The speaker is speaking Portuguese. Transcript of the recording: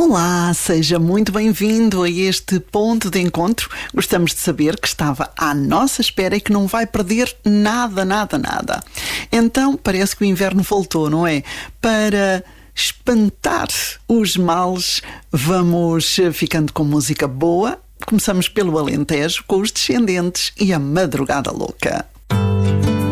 Olá, seja muito bem-vindo a este ponto de encontro. Gostamos de saber que estava à nossa espera e que não vai perder nada. Então, parece que o inverno voltou, não é? Para espantar os males, vamos ficando com música boa. Começamos pelo Alentejo, com os Descendentes e a Madrugada Louca.